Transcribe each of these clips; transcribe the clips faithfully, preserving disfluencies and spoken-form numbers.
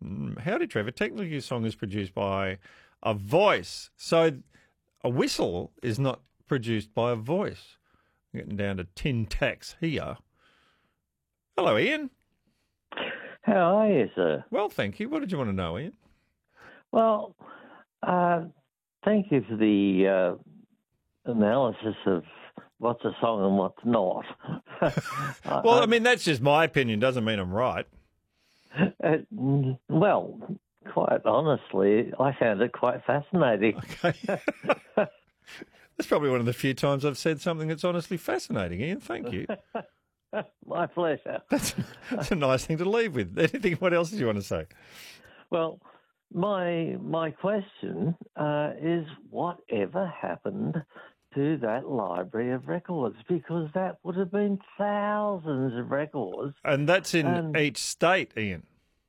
Mm, howdy, Trevor. Technically, your song is produced by a voice. So a whistle is not produced by a voice. I'm getting down to tin tacks here. Hello, Ian. How are you, sir? Well, thank you. What did you want to know, Ian? Well, uh, thank you for the uh, analysis of what's a song and what's not. Well, I mean, that's just my opinion. Doesn't mean I'm right. Uh, well, quite honestly, I found it quite fascinating. Okay. That's probably one of the few times I've said something that's honestly fascinating, Ian. Thank you. My pleasure. That's, that's a nice thing to leave with. Anything? What else did you want to say? Well, my my question uh, is, whatever happened to that library of records? Because that would have been thousands of records. And that's in And- each state, Ian.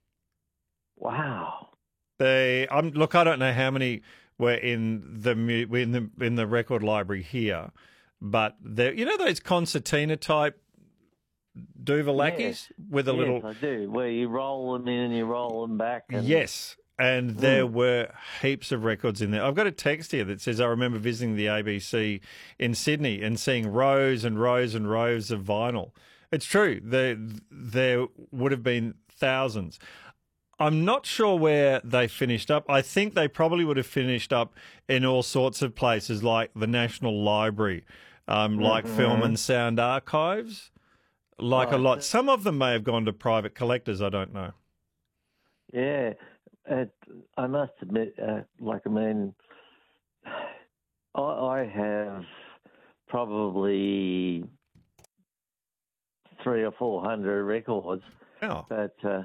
Wow. They, I'm look. I don't know how many were in the mu- in the in the record library here, but there, you know, those concertina type Duvalakis Yes. with a yes, little I do. Where you roll them in and you roll them back. And... yes. And there were heaps of records in there. I've got a text here that says, I remember visiting the A B C in Sydney and seeing rows and rows and rows of vinyl. It's true. There, there would have been thousands. I'm not sure where they finished up. I think they probably would have finished up in all sorts of places like the National Library, um, like Mm-hmm. Film and Sound Archives, like a Right. lot. Some of them may have gone to private collectors. I don't know. Yeah. It, I must admit, uh, like, I mean, I, I have probably three or four hundred records, Oh. but uh,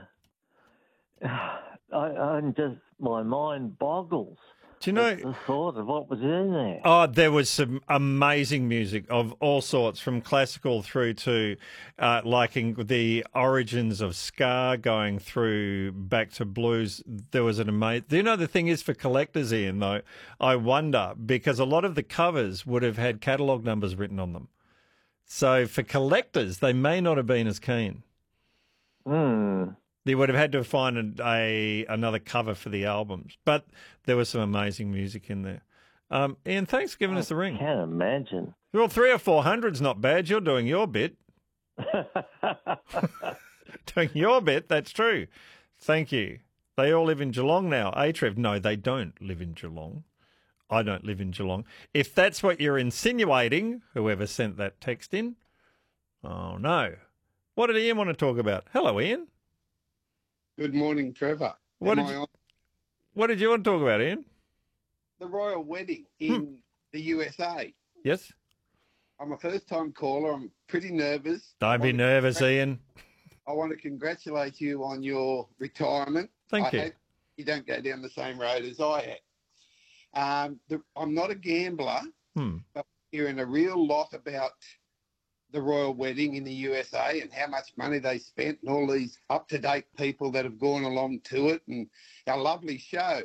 I, I'm just, my mind boggles. Do you know? at the thought of what was in there. Oh, there was some amazing music of all sorts, from classical through to uh, liking the origins of ska, going through back to blues. There was an amazing. Do you know the thing is for collectors, Ian? Though I wonder, because a lot of the covers would have had catalogue numbers written on them, so for collectors they may not have been as keen. Hmm. They would have had to find a, a another cover for the albums, but there was some amazing music in there. Um, Ian, thanks for giving us the ring. Can't imagine. Well, three or four hundred's not bad. You're doing your bit. Doing your bit. That's true. Thank you. They all live in Geelong now. A Trev, no, they don't live in Geelong. I don't live in Geelong. If that's what you're insinuating, whoever sent that text in, oh no. What did Ian want to talk about? Hello, Ian. Good morning, Trevor. What Am did I you- on? What did you want to talk about, Ian? The royal wedding in the U S A. Yes? I'm a first-time caller. I'm pretty nervous. I Don't be want to nervous, congrat- Ian. I want to congratulate you on your retirement. Thank I you. hope you don't go down the same road as I have. Um, the, I'm not a gambler, Hmm. but hearing a real lot about the royal wedding in the U S A and how much money they spent and all these up-to-date people that have gone along to it and a lovely show.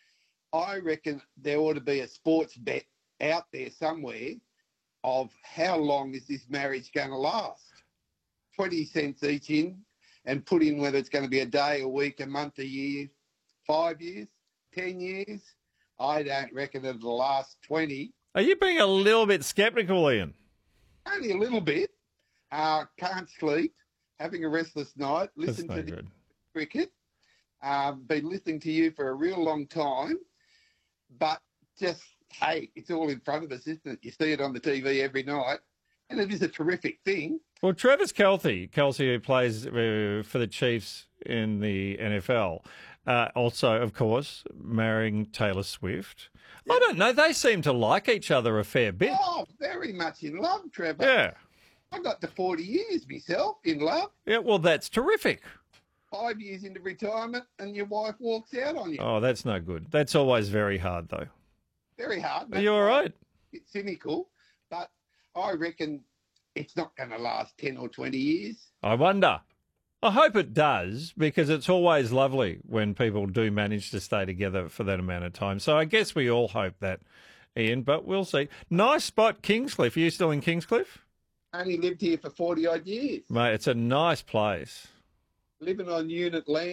I reckon there ought to be a sports bet out there somewhere of how long is this marriage going to last. twenty cents each in and put in whether it's going to be a day, a week, a month, a year, five years, ten years. I don't reckon it'll last twenty. Are you being a little bit sceptical, Ian? Only a little bit. Uh, can't sleep, having a restless night, That's listen no to the good. cricket. Uh, been listening to you for a real long time. But just, hey, it's all in front of us, isn't it? You see it on the T V every night. And it is a terrific thing. Well, Travis Kelce, Kelsey, who plays uh, for the Chiefs in the N F L, uh, also, of course, marrying Taylor Swift. I don't know. They seem to like each other a fair bit. Oh, very much in love, Trevor. Yeah. I got to forty years myself in love. Yeah, well, that's terrific. Five years into retirement and your wife walks out on you. Oh, that's no good. That's always very hard, though. Very hard. Are you all right? It's cynical, but I reckon it's not going to last ten or twenty years. I wonder. I hope it does, because it's always lovely when people do manage to stay together for that amount of time. So I guess we all hope that, Ian, but we'll see. Nice spot, Kingscliff. Are you still in Kingscliff? Only lived here for forty odd years, Mate, it's a nice place. living on unit land.